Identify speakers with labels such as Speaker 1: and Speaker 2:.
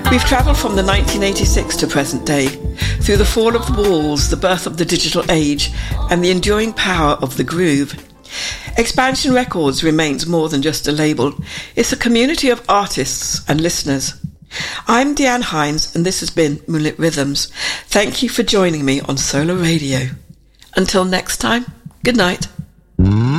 Speaker 1: We've travelled from the 1986 to present day, through the fall of the walls, the birth of the digital age, and the enduring power of the groove. Expansion Records remains more than just a label. It's a community of artists and listeners. I'm Deanne Hines, and this has been Moonlit Rhythms. Thank you for joining me on Solar Radio. Until next time, good night.